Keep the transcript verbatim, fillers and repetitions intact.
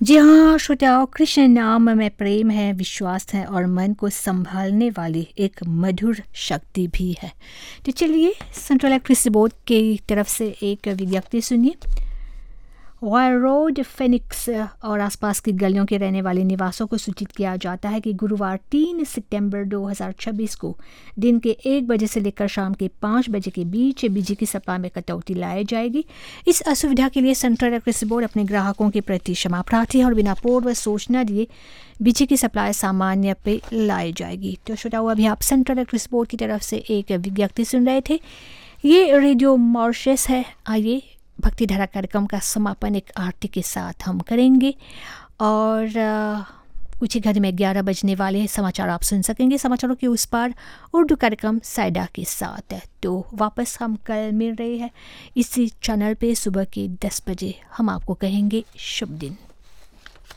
जी हाँ श्रोताओं, कृष्ण नाम में प्रेम है, विश्वास है और मन को संभालने वाली एक मधुर शक्ति भी है। तो चलिए सेंट्रल इलेक्ट्रिसिटी बोर्ड की तरफ से एक विज्ञप्ति सुनिए। वायर रोड फेनिक्स और आसपास की गलियों के रहने वाले निवासों को सूचित किया जाता है कि गुरुवार तीन सितंबर दो हज़ार छब्बीस को दिन के एक बजे से लेकर शाम के पाँच बजे के बीच बिजली की सप्लाई में कटौती लाई जाएगी। इस असुविधा के लिए सेंट्रल इलेक्ट्रिसिटी बोर्ड अपने ग्राहकों के प्रति क्षमा प्रार्थी है और बिना पूर्व सूचना दिए बिजली की सप्लाई सामान्य पे लाई जाएगी। तो श्रोताओं, अभी आप सेंट्रल इलेक्ट्रिसिटी बोर्ड की तरफ से एक विज्ञप्ति सुन रहे थे। ये रेडियो मॉरिशस है। आइए भक्ति धारा कार्यक्रम का समापन एक आरती के साथ हम करेंगे और आ, कुछ ही घर में ग्यारह बजने वाले हैं। समाचार आप सुन सकेंगे समाचारों के उस पार उर्दू कार्यक्रम साइडा के साथ। तो वापस हम कल मिल रहे हैं इसी चैनल पे सुबह के दस बजे। हम आपको कहेंगे शुभ दिन।